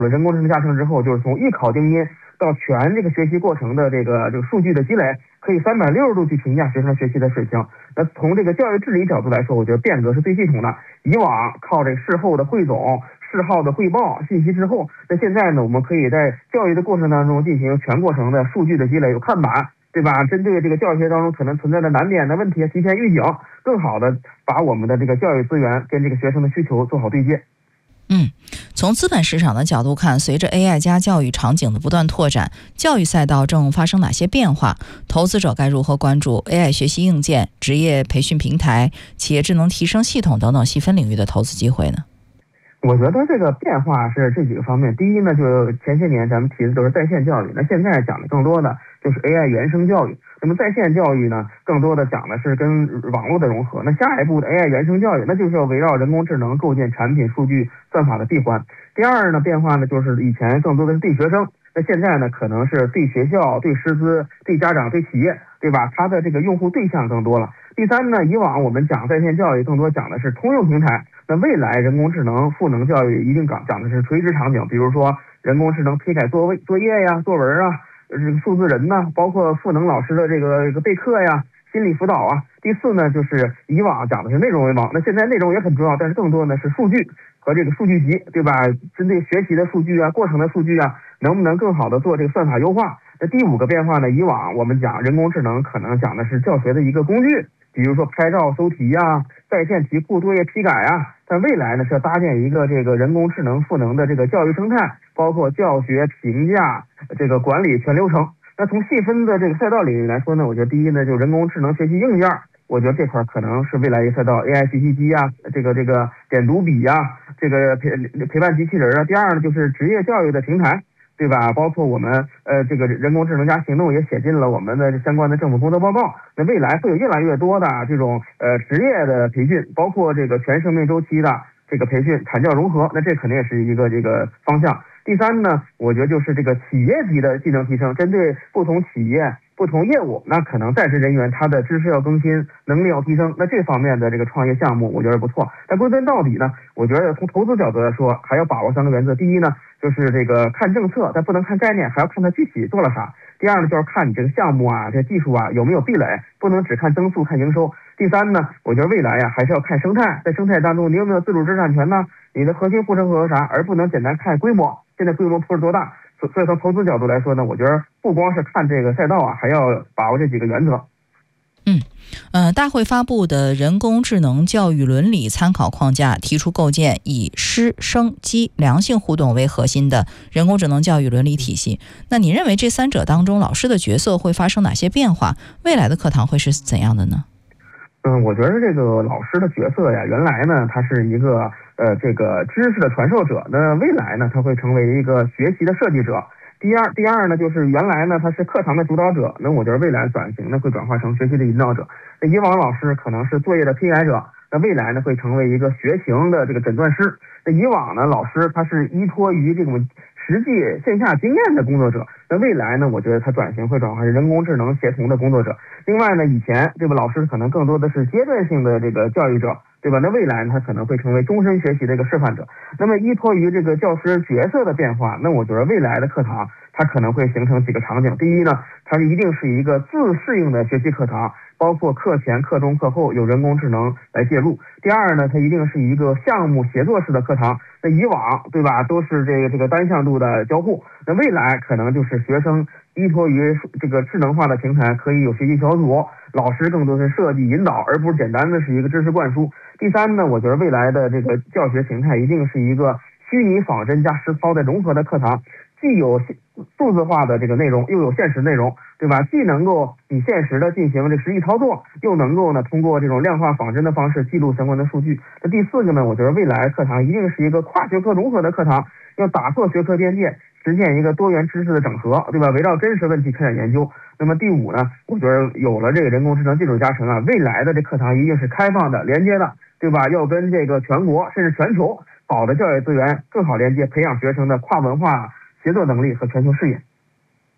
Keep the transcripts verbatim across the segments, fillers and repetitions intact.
人工智能加成之后，就是从艺考定音到全这个学习过程的这个这个数据的积累，可以三百六十度去评价学生学习的水平。那从这个教育治理角度来说，我觉得变革是最系统的。以往靠这事后的汇总、事后的汇报、信息滞后，那现在呢，我们可以在教育的过程当中进行全过程的数据的积累，有看板，对吧？针对这个教学当中可能存在的难点的问题，提前预警，更好的把我们的这个教育资源跟这个学生的需求做好对接。 嗯，从资本市场的角度看，随着 A I 加教育场景的不断拓展，教育赛道正发生哪些变化？投资者该如何关注 A I 学习硬件、职业培训平台、企业智能提升系统等等细分领域的投资机会呢？ 我觉得这个变化是这几个方面。第一呢，就前些年咱们提的都是在线教育，那现在讲的更多的就是 A I 原生教育。那么在线教育呢，更多的讲的是跟网络的融合。那下一步的 A I 原生教育，那就是要围绕人工智能构建产品、数据、算法的闭环。第二呢，变化呢就是以前更多的是对学生，那现在呢可能是对学校、对师资、对家长、对企业，对吧？它的这个用户对象更多了。第三呢，以往我们讲在线教育更多讲的是通用平台，那未来人工智能赋能教育一定讲讲的是垂直场景，比如说人工智能批改作位作业呀、作文啊，这个数字人呢，包括赋能老师的这个这个备课呀、心理辅导啊。第四呢，就是以往讲的是内容为王，那现在内容也很重要，但是更多呢是数据和这个数据集，对吧？针对学习的数据啊、过程的数据啊，能不能更好的做这个算法优化？那第五个变化呢，以往我们讲人工智能可能讲的是教学的一个工具，比如说拍照搜题呀、在线题库作业批改啊。但未来呢是要搭建一个这个人工智能赋能的这个教育生态，包括教学、评价、这个管理全流程。那从细分的这个赛道领域来说呢，我觉得第一呢，就人工智能学习硬件，我觉得这块可能是未来一个赛道 ，A I 学习机啊，这个这个点读笔啊，这个陪陪伴机器人啊。第二呢，就是职业教育的平台，对吧？包括我们呃这个人工智能加行动也写进了我们的相关的政府工作报告。那未来会有越来越多的这种呃职业的培训，包括这个全生命周期的这个培训，产教融合，那这肯定也是一个这个方向。第三呢，我觉得就是这个企业级的技能提升，针对不同企业、不同业务，那可能在职人员他的知识要更新，能力要提升，那这方面的这个创业项目，我觉得不错。但归根到底呢，我觉得从投资角度来说，还要把握三个原则。第一呢，就是这个看政策，但不能看概念，还要看它具体做了啥。第二呢，就是看你这个项目啊、这技术啊有没有壁垒，不能只看增速、看营收。第三呢，我觉得未来呀、啊、还是要看生态，在生态当中你有没有自主知识产权呢？你的核心护城河啥，而不能简单看规模。现在规模铺是多大？所所以从投资角度来说呢，我觉得不光是看这个赛道啊，还要把握这几个原则。 嗯，呃，大会发布的人工智能教育伦理参考框架提出构建以师生机良性互动为核心的人工智能教育伦理体系。那你认为这三者当中，老师的角色会发生哪些变化？未来的课堂会是怎样的呢？ 嗯，我觉得这个老师的角色呀，原来呢他是一个呃这个知识的传授者，那未来呢他会成为一个学习的设计者。第二，第二呢，就是原来呢他是课堂的主导者，那我觉得未来转型呢会转化成学习的引导者。那以往老师可能是作业的批改者，那未来呢会成为一个学行的这个诊断师。那以往呢老师他是依托于这种实际线下经验的工作者，那未来呢我觉得他转型会转化成人工智能协同的工作者。另外呢，以前这个老师可能更多的是阶段性的这个教育者，对吧？那未来呢他可能会成为终身学习的一个示范者。那么依托于这个教师角色的变化，那我觉得未来的课堂它可能会形成几个场景。第一呢，它一定是一个自适应的学习课堂，包括课前、课中、课后有人工智能来介入。第二呢，它一定是一个项目协作式的课堂。那以往对吧，都是这个这个单向度的交互，那未来可能就是学生依托于这个智能化的平台，可以有学习小组，老师更多是设计引导，而不是简单的是一个知识灌输。第三呢，我觉得未来的这个教学形态一定是一个虚拟仿真加实操的融合的课堂，既有数字化的这个内容，又有现实内容，对吧？既能够以现实的进行这实际操作，又能够呢通过这种量化仿真的方式记录相关的数据。那第四个呢，我觉得未来课堂一定是一个跨学科融合的课堂，要打破学科边界，实现一个多元知识的整合，对吧？围绕真实问题开展研究。那么第五呢，我觉得有了这个人工智能技术加成啊，未来的这课堂一定是开放的、连接的，对吧？要跟这个全国甚至全球好的教育资源更好连接，培养学生的跨文化协作能力和全球视野。 嗯，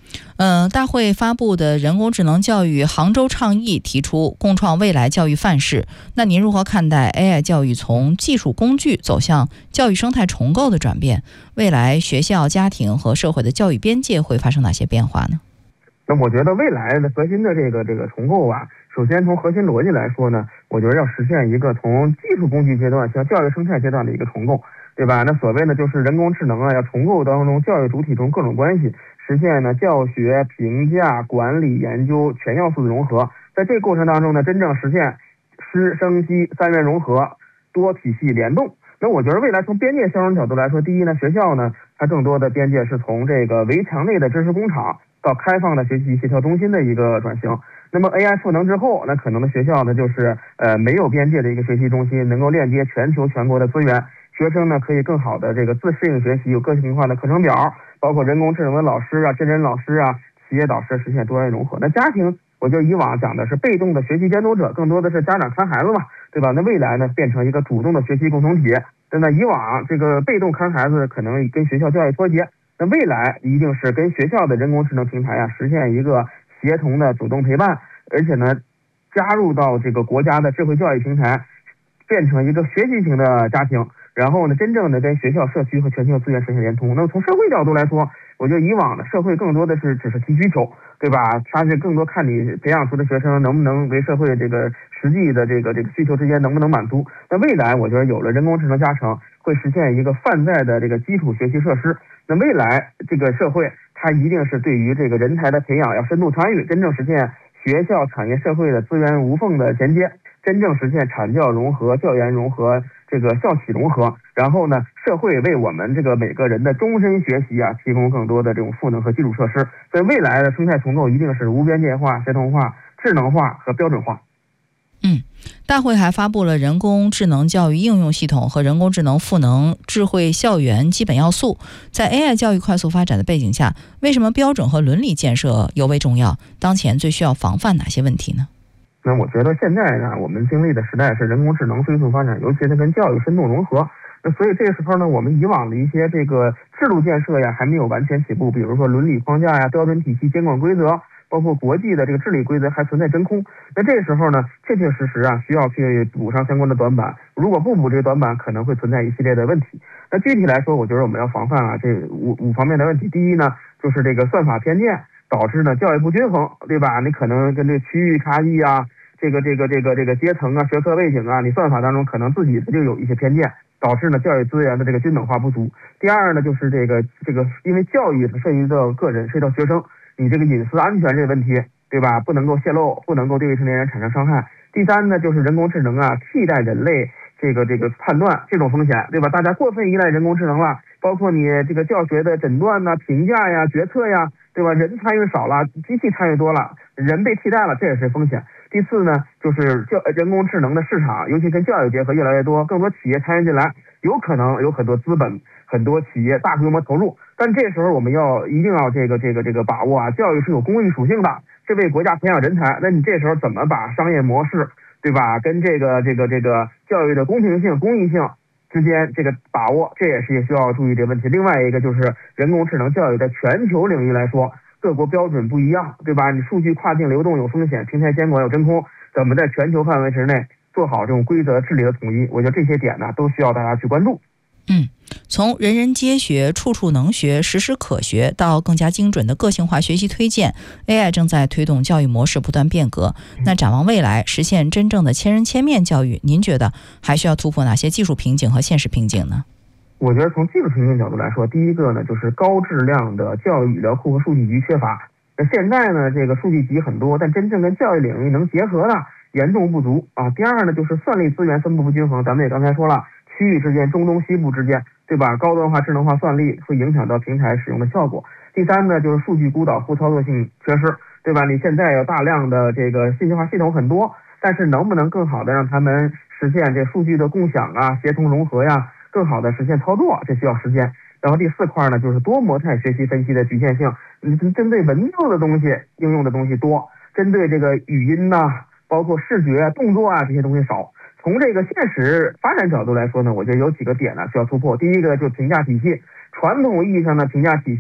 呃，大会发布的人工智能教育杭州倡议提出共创未来教育范式。那您如何看待 A I 教育从技术工具走向教育生态重构的转变？未来学校、家庭和社会的教育边界会发生哪些变化呢？ 那我觉得未来的核心的这个这个重构啊，首先从核心逻辑来说呢，我觉得要实现一个从技术工具阶段向教育生态阶段的一个重构，对吧？那所谓呢，就是人工智能啊，要重构当中教育主体中各种关系，实现呢教学、评价、管理、研究全要素的融合。在这个过程当中呢，真正实现师生机三元融合、多体系联动。那我觉得未来从边界消融角度来说，第一呢，学校呢，它更多的边界是从这个围墙内的知识工厂到开放的学习协调中心的一个转型。那么 A I 赋能之后，那可能的学校呢，就是呃没有边界的一个学习中心，能够链接全球全国的资源。学生呢可以更好的这个自适应学习，有个性化的课程表，包括人工智能的老师啊、真人老师啊、企业导师，实现多元融合。那家庭，我觉得以往讲的是被动的学习监督者，更多的是家长看孩子嘛，对吧？那未来呢变成一个主动的学习共同体。那以往这个被动看孩子可能跟学校教育脱节，那未来一定是跟学校的人工智能平台啊，实现一个协同的主动陪伴，而且呢加入到这个国家的智慧教育平台，变成一个学习型的家庭。然后呢，真正的跟学校、社区和全球资源实现连通。那么从社会角度来说，我觉得以往的社会更多的是只是提需求，对吧？它是更多看你培养出的学生能不能为社会这个实际的这个这个需求之间能不能满足。那未来我觉得有了人工智能加成，会实现一个泛在的这个基础学习设施。那未来这个社会，它一定是对于这个人才的培养要深度参与，真正实现学校、产业、社会的资源无缝的衔接，真正实现产教融合、教研融合。这个校企融合，然后呢，社会为我们这个每个人的终身学习啊，提供更多的这种赋能和基础设施。所以未来的生态重构一定是无边界化、协同化、智能化和标准化。 嗯，大会还发布了人工智能教育应用系统和人工智能赋能智慧校园基本要素。在 A I 教育快速发展的背景下，为什么标准和伦理建设尤为重要？当前最需要防范哪些问题呢？ 那我觉得现在呢，我们经历的时代是人工智能飞速发展，尤其是跟教育深度融合。那所以这个时候呢，我们以往的一些这个制度建设呀，还没有完全起步，比如说伦理框架呀、标准体系、监管规则，包括国际的这个治理规则还存在真空。那这时候呢，确确实实啊，需要去补上相关的短板。如果不补这个短板，可能会存在一系列的问题。那具体来说，我觉得我们要防范啊这五五方面的问题。第一呢，就是这个算法偏见导致呢教育不均衡，对吧？你可能跟这个区域差异啊。这个这个这个这个阶层啊、学科背景啊，你算法当中可能自己就有一些偏见，导致呢教育资源的这个均等化不足。第二呢，就是这个这个，因为教育它涉及到个人、涉及到学生，你这个隐私安全这个问题，对吧？不能够泄露，不能够对未成年人产生伤害。第三呢，就是人工智能啊替代人类这个这个判断这种风险，对吧？大家过分依赖人工智能了，包括你这个教学的诊断呐、评价呀、决策呀，对吧？人参与少了，机器参与多了，人被替代了，这也是风险。第四呢，就是教人工智能的市场，尤其跟教育结合越来越多，更多企业参与进来，有可能有很多资本、很多企业大规模投入。但这时候我们要一定要这个这个这个把握啊，教育是有公益属性的，是为国家培养人才。那你这时候怎么把商业模式，对吧，跟这个这个这个教育的公平性、公益性之间这个把握，这也是也需要注意这个问题。另外一个就是人工智能教育在全球领域来说，各国标准不一样，对吧？你数据跨境流动有风险，平台监管有真空，怎么在全球范围之内做好这种规则治理的统一？我觉得这些点呢，都需要大家去关注。 嗯，从人人皆学、处处能学、时时可学到更加精准的个性化学习推荐 ，A I 正在推动教育模式不断变革。那展望未来，实现真正的千人千面教育，您觉得还需要突破哪些技术瓶颈和现实瓶颈呢？ 我觉得从技术瓶颈角度来说，第一个呢就是高质量的教育语料库和数据集缺乏。那现在呢，这个数据集很多，但真正跟教育领域能结合的严重不足啊。第二呢，就是算力资源分布不均衡，咱们也刚才说了，区域之间、中东西部之间，对吧？高端化、智能化算力会影响到平台使用的效果。第三呢，就是数据孤岛、互操作性缺失，对吧？你现在有大量的这个信息化系统很多，但是能不能更好的让他们实现这数据的共享啊、协同融合呀？更好的实现操作，这需要时间。然后第四块呢，就是多模态学习分析的局限性。你针对文字的东西应用的东西多，针对这个语音呐、啊，包括视觉啊、动作啊这些东西少。从这个现实发展角度来说呢，我觉得有几个点呢需要突破。第一个就是评价体系，传统意义上的评价体系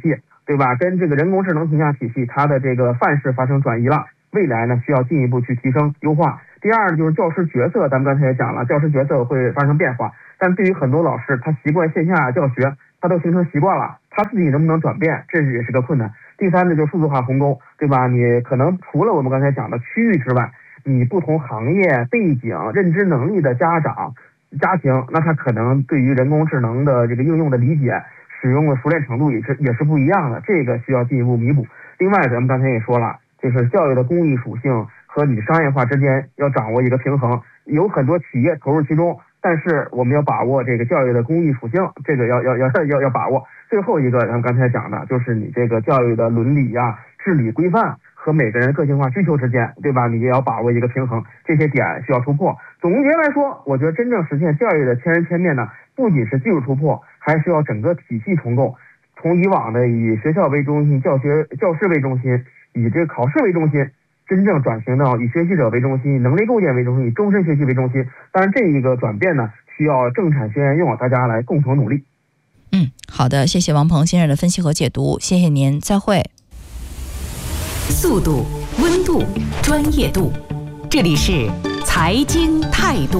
对吧？跟这个人工智能评价体系它的这个范式发生转移了，未来呢需要进一步去提升优化。第二呢就是教师角色，咱们刚才也讲了，教师角色会发生变化，但对于很多老师他习惯线下教学，他都形成习惯了，他自己能不能转变，这也是个困难。第三呢就是数字化鸿沟，对吧？你可能除了我们刚才讲的区域之外，你不同行业背景认知能力的家长家庭，那他可能对于人工智能的这个应用的理解使用的熟练程度也是也是不一样的，这个需要进一步弥补。另外咱们刚才也说了，就是教育的公益属性和你商业化之间要掌握一个平衡，有很多企业投入其中，但是我们要把握这个教育的公益属性，这个要要要要要把握。最后一个咱们刚才讲的就是你这个教育的伦理呀、啊、治理规范和每个人个性化需求之间，对吧？你也要把握一个平衡，这些点需要突破。总结来说，我觉得真正实现教育的千人千面呢，不仅是技术突破，还需要整个体系重构，从以往的以学校为中心、教学教师为中心、以这个考试为中心，真正转型到以学习者为中心、能力构建为中心、以终身学习为中心。当然，这一个转变呢，需要政产学研用大家来共同努力。 嗯，好的，谢谢王鹏先生的分析和解读，谢谢您，再会。 速度、温度、专业度，这里是财经态度。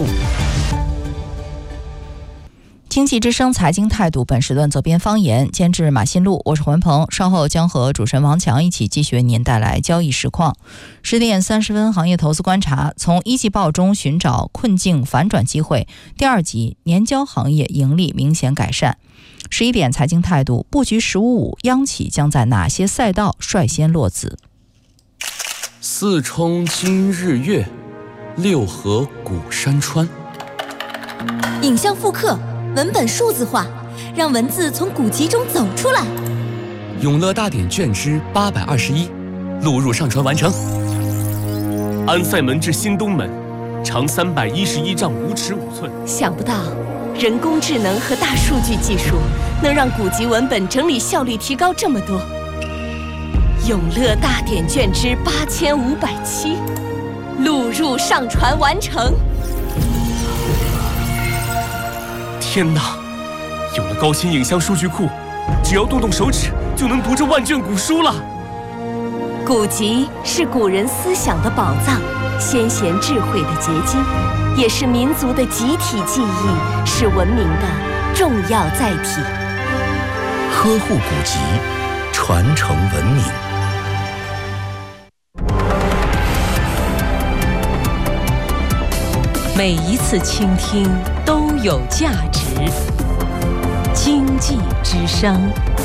经济之声财经态度，本时段责编方言，监制马新路，我是环鹏，稍后将和主持人王强一起继续为您带来交易实况。十点三十分，行业投资观察，从一季报中寻找困境反转机会。第二集，年交行业盈利明显改善。十一点，财经态度，布局十五五，央企将在哪些赛道率先落子？ 四冲今日月，六合古山川。 影像复刻，文本数字化，让文字从古籍中走出来。 永乐大典卷之八百二十一，录入上传完成。安塞门至新东门，长三百一十一丈五尺五寸。 想不到，人工智能和大数据技术能让古籍文本整理效率提高这么多。永乐大典卷之八千五百七，录入上传完成。 天哪！有了高清影像数据库，只要动动手指就能读这万卷古书了。 古籍是古人思想的宝藏，先贤智慧的结晶，也是民族的集体记忆，是文明的重要载体。 呵护古籍，传承文明。 每一次倾听都有价值。经济之声。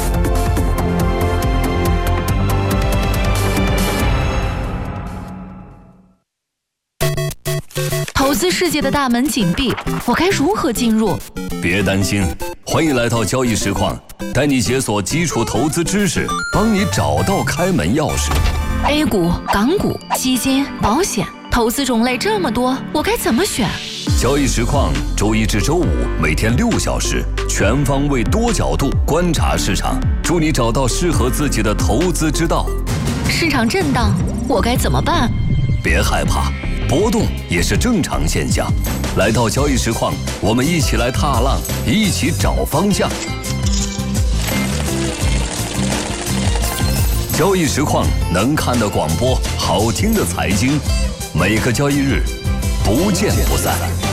投资世界的大门紧闭，我该如何进入？ 别担心，欢迎来到交易实况，带你解锁基础投资知识，帮你找到开门钥匙。 A 股、港股、基金、保险，投资种类这么多，我该怎么选？ 交易实况，周一至周五每天六小时，全方位多角度观察市场，助你找到适合自己的投资之道。 市场震荡，我该怎么办？ 别害怕，波动也是正常现象。来到交易实况，我们一起来踏浪，一起找方向。交易实况，能看的广播，好听的财经，每个交易日不见不散。